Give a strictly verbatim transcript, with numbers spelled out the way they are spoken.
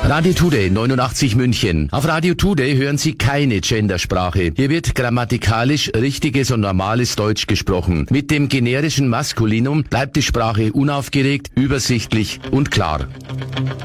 Radio Today neunundachtzig München. Auf Radio Today hören Sie keine Gendersprache. Hier wird grammatikalisch richtiges und normales Deutsch gesprochen. Mit dem generischen Maskulinum bleibt die Sprache unaufgeregt, übersichtlich und klar.